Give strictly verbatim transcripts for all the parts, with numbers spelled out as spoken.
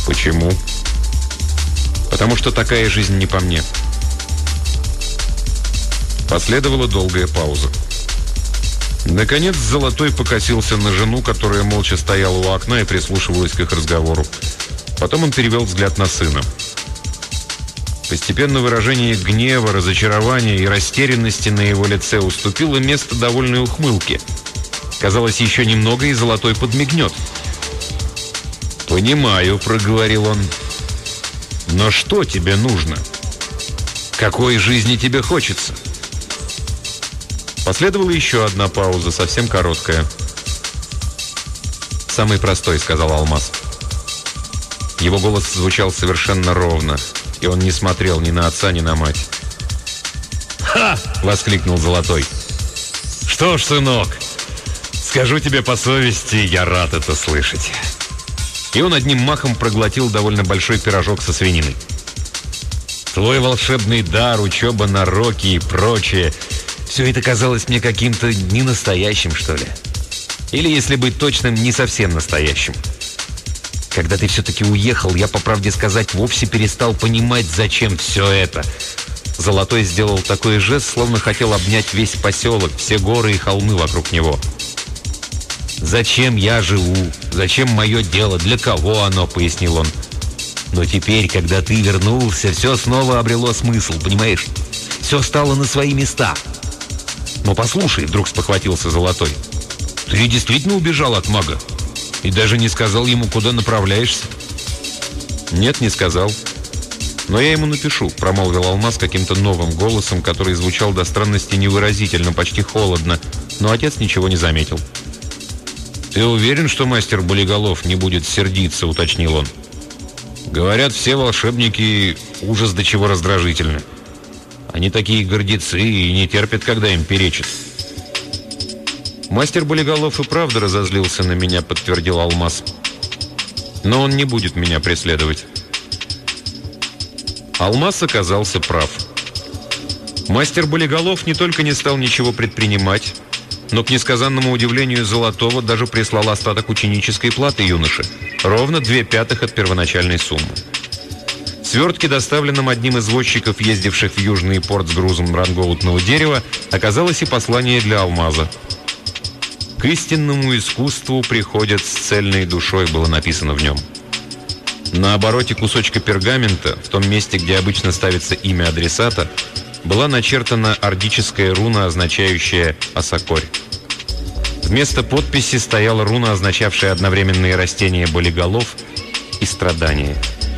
Почему? Потому что такая жизнь не по мне. Последовала долгая пауза. Наконец Золотой покосился на жену, которая молча стояла у окна и прислушивалась к их разговору. Потом он перевел взгляд на сына. Постепенно выражение гнева, разочарования и растерянности на его лице уступило место довольной ухмылке. Казалось, еще немного, и Золотой подмигнет. «Понимаю», — проговорил он. «Но что тебе нужно? Какой жизни тебе хочется?» Последовала еще одна пауза, совсем короткая. «Самый простой», — сказал Алмаз. Его голос звучал совершенно ровно, и он не смотрел ни на отца, ни на мать. «Ха!» — воскликнул Золотой. «Что ж, сынок, скажу тебе по совести, я рад это слышать». И он одним махом проглотил довольно большой пирожок со свининой. «Твой волшебный дар, учеба на роке и прочее — все это казалось мне каким-то ненастоящим, что ли. Или, если быть точным, не совсем настоящим. Когда ты все-таки уехал, я, по правде сказать, вовсе перестал понимать, зачем все это». Золотой сделал такой жест, словно хотел обнять весь поселок, все горы и холмы вокруг него. «Зачем я живу? Зачем мое дело? Для кого оно?» — пояснил он. «Но теперь, когда ты вернулся, все снова обрело смысл, понимаешь? Все стало на свои места». «Но послушай», — вдруг спохватился Золотой, — «ты действительно убежал от мага? И даже не сказал ему, куда направляешься?» «Нет, не сказал. Но я ему напишу», — промолвил Алмаз каким-то новым голосом, который звучал до странности невыразительно, почти холодно, но отец ничего не заметил. «Ты уверен, что мастер Болиголов не будет сердиться?» — уточнил он. «Говорят, все волшебники ужас до чего раздражительны. Они такие гордецы и не терпят, когда им перечат». «Мастер Болиголов и правда разозлился на меня», — подтвердил Алмаз. «Но он не будет меня преследовать». Алмаз оказался прав. Мастер Болиголов не только не стал ничего предпринимать, но, к несказанному удивлению Золотого, даже прислал остаток ученической платы юноше. Ровно две пятых от первоначальной суммы. В свертке, доставленном одним из возчиков, ездивших в Южный порт с грузом рангоутного дерева, оказалось и послание для Алмаза. «К истинному искусству приходят с цельной душой», было написано в нем. На обороте кусочка пергамента, в том месте, где обычно ставится имя адресата, была начертана ордическая руна, означающая «Осокорь». Вместо подписи стояла руна, означавшая одновременные растения болиголов и страдания.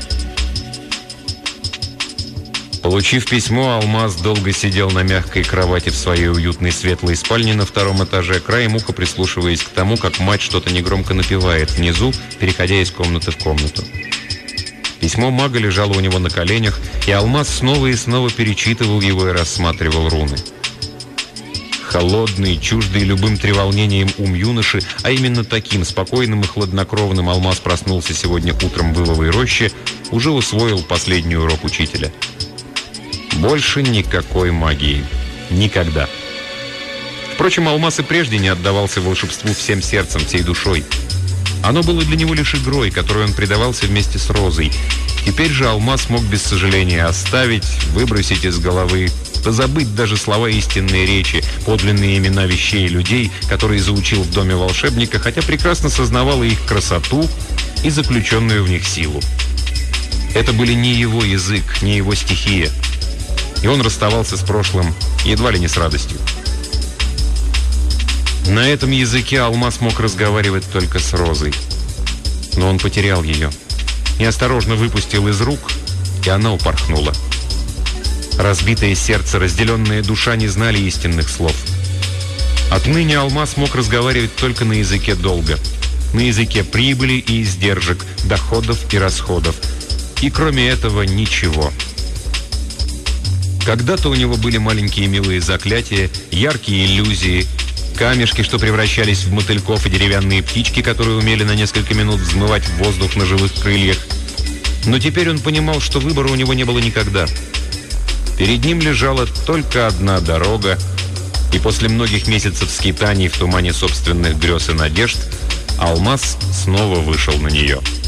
Получив письмо, Алмаз долго сидел на мягкой кровати в своей уютной светлой спальне на втором этаже, краем уха прислушиваясь к тому, как мать что-то негромко напевает внизу, переходя из комнаты в комнату. Письмо мага лежало у него на коленях, и Алмаз снова и снова перечитывал его и рассматривал руны. Холодный, чуждый любым треволнением ум юноши, а именно таким спокойным и хладнокровным Алмаз проснулся сегодня утром в Иловой роще, уже усвоил последний урок учителя. Больше никакой магии. Никогда. Впрочем, Алмаз и прежде не отдавался волшебству всем сердцем, всей душой. Оно было для него лишь игрой, которой он предавался вместе с Розой. Теперь же Алмаз мог без сожаления оставить, выбросить из головы, позабыть даже слова истинной речи, подлинные имена вещей и людей, которые заучил в доме волшебника, хотя прекрасно сознавал их красоту и заключенную в них силу. Это были не его язык, не его стихия. И он расставался с прошлым едва ли не с радостью. На этом языке Алмаз мог разговаривать только с Розой. Но он потерял ее. Неосторожно выпустил из рук, и она упорхнула. Разбитое сердце, разделенная душа не знали истинных слов. Отныне Алмаз мог разговаривать только на языке долга. На языке прибыли и издержек, доходов и расходов. И кроме этого ничего. Когда-то у него были маленькие милые заклятия, яркие иллюзии, камешки, что превращались в мотыльков, и деревянные птички, которые умели на несколько минут взмывать в воздух на живых крыльях. Но теперь он понимал, что выбора у него не было никогда. Перед ним лежала только одна дорога, и после многих месяцев скитаний в тумане собственных грез и надежд Алмаз снова вышел на нее.